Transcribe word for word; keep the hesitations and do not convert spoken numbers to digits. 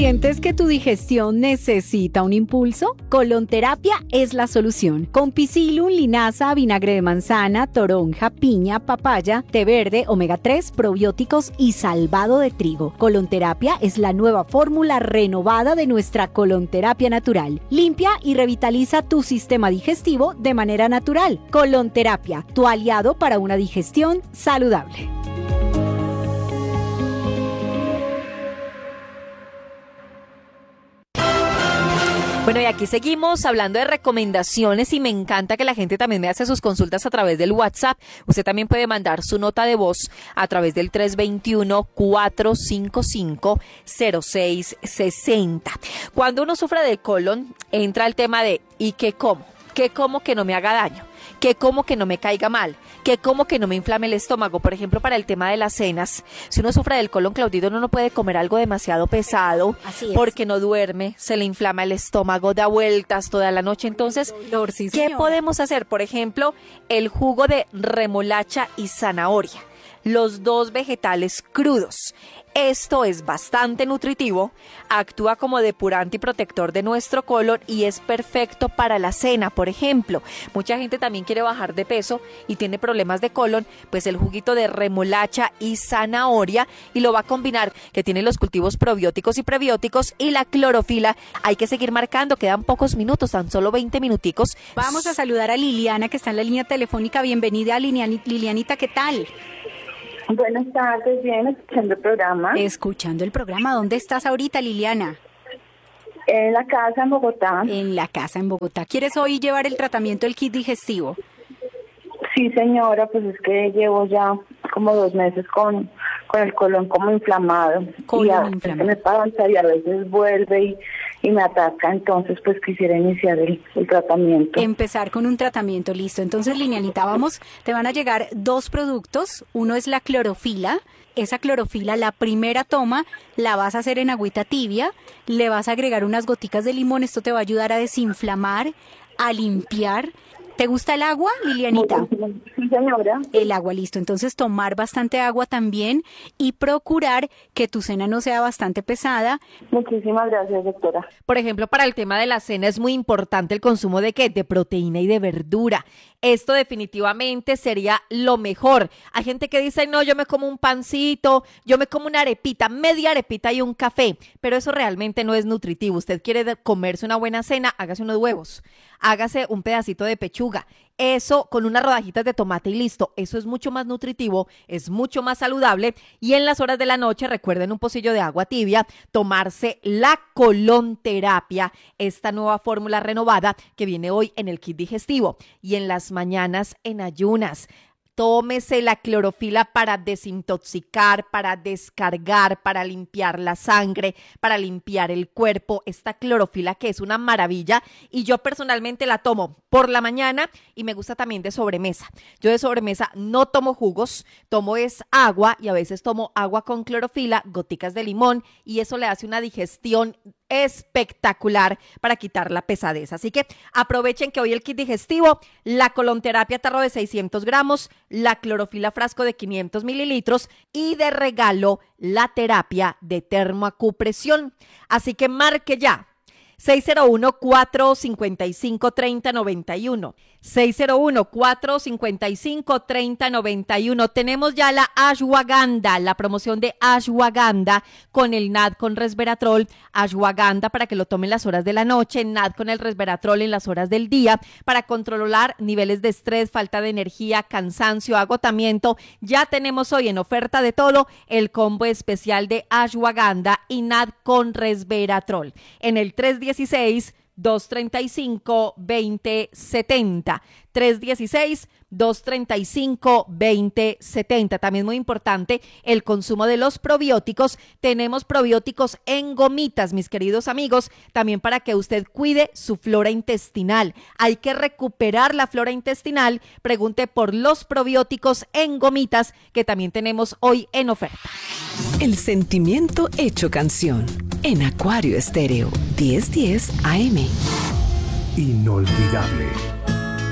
¿Sientes que tu digestión necesita un impulso? Colonterapia es la solución. Con Psyllium, linaza, vinagre de manzana, toronja, piña, papaya, té verde, omega tres, probióticos y salvado de trigo. Colonterapia es la nueva fórmula renovada de nuestra colonterapia natural. Limpia y revitaliza tu sistema digestivo de manera natural. Colonterapia, tu aliado para una digestión saludable. Bueno, y aquí seguimos hablando de recomendaciones y me encanta que la gente también me hace sus consultas a través del WhatsApp. Usted también puede mandar su nota de voz a través del tres dos uno, cuatro cinco cinco, cero seis seis cero. Cuando uno sufre de colon, entra el tema de ¿y qué como? ¿Qué como que no me haga daño? ¿Qué como que no me caiga mal? ¿Qué como que no me inflame el estómago? Por ejemplo, para el tema de las cenas, si uno sufre del colon claudito, uno no puede comer algo demasiado pesado porque no duerme, se le inflama el estómago, da vueltas toda la noche. Entonces, Dolor, sí, ¿qué señora. podemos hacer? Por ejemplo, el jugo de remolacha y zanahoria, los dos vegetales crudos. Esto es bastante nutritivo, actúa como depurante y protector de nuestro colon y es perfecto para la cena, por ejemplo. Mucha gente también quiere bajar de peso y tiene problemas de colon, pues el juguito de remolacha y zanahoria y lo va a combinar, que tiene los cultivos probióticos y prebióticos y la clorofila. Hay que seguir marcando, quedan pocos minutos, tan solo veinte minuticos. Vamos a saludar a Liliana, que está en la línea telefónica. Bienvenida, Lilian- Lilianita, ¿qué tal? Buenas tardes, bien, escuchando el programa. Escuchando el programa. ¿Dónde estás ahorita, Liliana? En la casa en Bogotá. En la casa en Bogotá. ¿Quieres hoy llevar el tratamiento del kit digestivo? Sí, señora, pues es que llevo ya como dos meses con, con el colon como inflamado. Colon y a veces inflamado. me pasa y a veces vuelve y, y me ataca, entonces pues quisiera iniciar el, el tratamiento. Empezar con un tratamiento, listo. Entonces, Lilianita, vamos, te van a llegar dos productos. Uno es la clorofila. Esa clorofila, la primera toma, la vas a hacer en agüita tibia. Le vas a agregar unas goticas de limón. Esto te va a ayudar a desinflamar, a limpiar. ¿Te gusta el agua, Lilianita? Sí, señora. El agua, listo. Entonces, tomar bastante agua también y procurar que tu cena no sea bastante pesada. Muchísimas gracias, doctora. Por ejemplo, para el tema de la cena es muy importante el consumo de ¿qué? De proteína y de verdura. Esto definitivamente sería lo mejor. Hay gente que dice, no, yo me como un pancito, yo me como una arepita, media arepita y un café, pero eso realmente no es nutritivo. Usted quiere de- comerse una buena cena, hágase unos huevos, hágase un pedacito de pechuga. Eso con unas rodajitas de tomate y listo. Eso es mucho más nutritivo, es mucho más saludable. Y en las horas de la noche, recuerden un pocillo de agua tibia, tomarse la colonterapia, esta nueva fórmula renovada que viene hoy en el kit digestivo. Y en las mañanas en ayunas, tómese la clorofila para desintoxicar, para descargar, para limpiar la sangre, para limpiar el cuerpo. Esta clorofila que es una maravilla y yo personalmente la tomo por la mañana y me gusta también de sobremesa. Yo de sobremesa no tomo jugos, tomo es agua y a veces tomo agua con clorofila, goticas de limón y eso le hace una digestión espectacular para quitar la pesadez. Así que aprovechen que hoy el kit digestivo, la colonterapia tarro de seiscientos gramos, la clorofila frasco de quinientos mililitros y de regalo la terapia de termoacupresión. Así que marque ya. seis cero uno, cuatro cinco cinco, tres cero nueve uno. seis cero uno, cuatro cinco cinco, tres cero nueve uno. Tenemos ya la ashwagandha, la promoción de ashwagandha con el N A D con resveratrol. Ashwagandha para que lo tomen las horas de la noche, N A D con el resveratrol en las horas del día para controlar niveles de estrés, falta de energía, cansancio, agotamiento. Ya tenemos hoy en oferta de todo el combo especial de ashwagandha y N A D con resveratrol en el tres uno seis, dos tres cinco, dos cero siete cero. tres uno seis, dos tres cinco, dos cero siete cero. También muy importante el consumo de los probióticos. Tenemos probióticos en gomitas, mis queridos amigos, también para que usted cuide su flora intestinal. Hay que recuperar la flora intestinal. Pregunte por los probióticos en gomitas que también tenemos hoy en oferta. El sentimiento hecho canción en Acuario Estéreo diez diez A M. Inolvidable.